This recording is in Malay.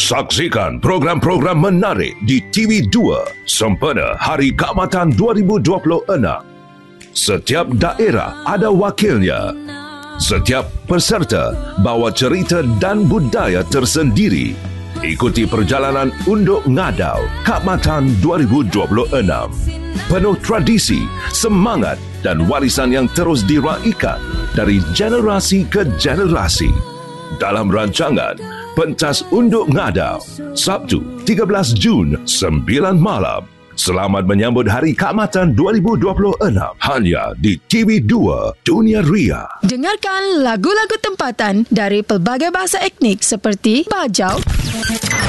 Saksikan program-program menarik di TV2 sempena Hari Kaamatan 2026. Setiap daerah ada wakilnya. Setiap peserta bawa cerita dan budaya tersendiri. Ikuti perjalanan Unduk Ngadau Kaamatan 2026. Penuh tradisi, semangat dan warisan yang terus diraikan dari generasi ke generasi. Dalam rancangan Pentas Unduk Ngadau, Sabtu 13 Jun 9 malam. Selamat menyambut Hari Kaamatan 2026 hanya di TV2 Dunia Ria. Dengarkan lagu-lagu tempatan dari pelbagai bahasa etnik seperti Bajau,